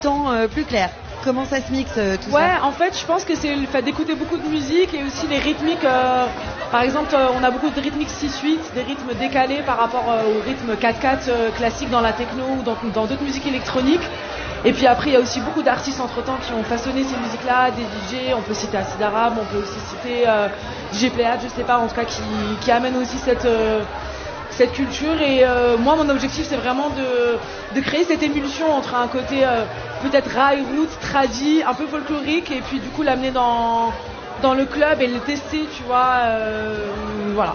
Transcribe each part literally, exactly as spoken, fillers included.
temps euh, plus clair. Comment ça se mixe euh, tout ouais, ça? Ouais, en fait, je pense que c'est le fait d'écouter beaucoup de musique et aussi les rythmiques. Euh, par exemple, euh, on a beaucoup de rythmiques six huit, des rythmes décalés par rapport euh, au rythme quatre quatre euh, classique dans la techno ou dans, dans d'autres musiques électroniques. Et puis après, il y a aussi beaucoup d'artistes entre-temps qui ont façonné ces musiques-là, des D J, on peut citer Acid Arabe, on peut aussi citer euh, D J Pléiade, je sais pas, en tout cas, qui, qui amènent aussi cette... Euh, cette culture et euh, moi mon objectif c'est vraiment de, de créer cette émulsion entre un côté euh, peut-être rail, root, tradi, un peu folklorique et puis du coup l'amener dans, dans le club et le tester, tu vois, euh, voilà.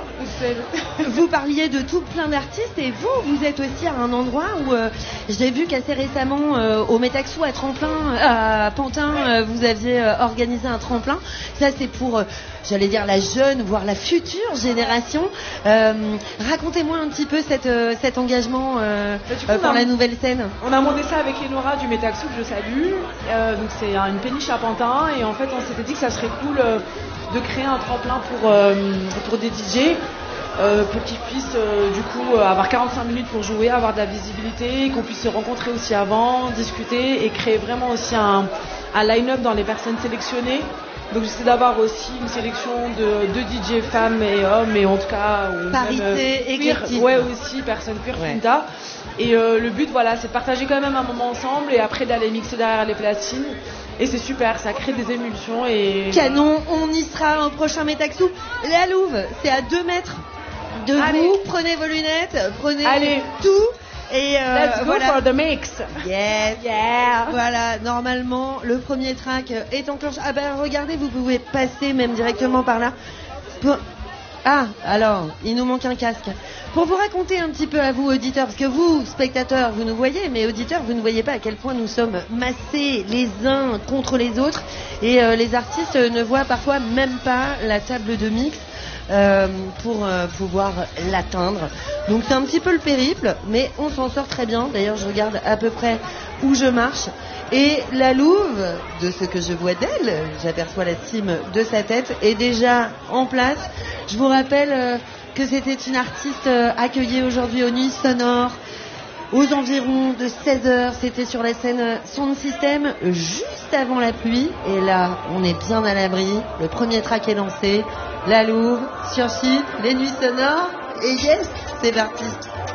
Vous parliez de tout plein d'artistes et vous, vous êtes aussi à un endroit où euh, j'ai vu qu'assez récemment euh, au Métaxou à Tremplin, à Pantin, euh, vous aviez euh, organisé un tremplin. Ça c'est pour, euh, j'allais dire la jeune, voire la future génération. Euh, racontez-moi un petit peu cette, euh, cet engagement euh, coup, euh, pour a, la nouvelle scène. On a monté ça avec Enora du Métaxou que je salue. Euh, donc c'est une péniche à Pantin et en fait on s'était dit que ça serait cool euh, de créer un tremplin pour, euh, pour des D J. Euh, pour qu'ils puissent euh, du coup euh, avoir quarante-cinq minutes pour jouer, avoir de la visibilité, qu'on puisse se rencontrer aussi avant, discuter et créer vraiment aussi un, un line-up dans les personnes sélectionnées. Donc j'essaie d'avoir aussi une sélection de, de D J femmes et hommes, et en tout cas ou parité, même, euh, éclectisme. Ouais, aussi personnes queer, ouais. Finta. Et euh, le but voilà, c'est de partager quand même un moment ensemble et après d'aller mixer derrière les platines. Et c'est super, ça crée des émulsions et canon. On y sera au prochain Métaxou. La Louve, c'est à deux mètres de Allez. vous. Prenez vos lunettes, prenez Allez. tout. Et euh, let's go voilà. for the mix. Yes. Yeah. Voilà, normalement, le premier track est enclenché. Ah ben regardez, vous pouvez passer même directement par là. Pour... Ah, alors, il nous manque un casque. Pour vous raconter un petit peu à vous, auditeurs, parce que vous, spectateurs, vous nous voyez, mais auditeurs, vous ne voyez pas à quel point nous sommes massés les uns contre les autres. Et euh, les artistes ne voient parfois même pas la table de mix. Euh, pour euh, pouvoir l'atteindre. Donc c'est un petit peu le périple, mais on s'en sort très bien. D'ailleurs, je regarde à peu près où je marche. Et la Louve, de ce que je vois d'elle, j'aperçois la cime de sa tête, est déjà en place. Je vous rappelle euh, que c'était une artiste euh, accueillie aujourd'hui aux Nuits Sonores. Aux environs de seize heures, c'était sur la scène Sound System, juste avant la pluie. Et là, on est bien à l'abri. Le premier track est lancé. La Louve, sur Chypre, les Nuits Sonores. Et yes, c'est parti.